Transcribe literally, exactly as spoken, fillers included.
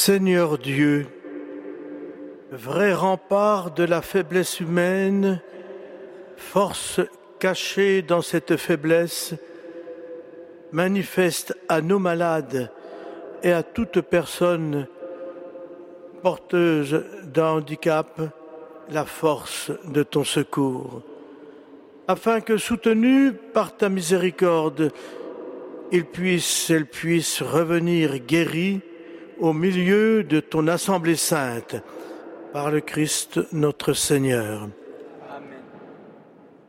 Seigneur Dieu, vrai rempart de la faiblesse humaine, force cachée dans cette faiblesse, manifeste à nos malades et à toute personne porteuse d'un handicap la force de ton secours, afin que, soutenus par ta miséricorde, ils puissent, elles puissent revenir guéris au milieu de ton assemblée sainte, par le Christ notre Seigneur.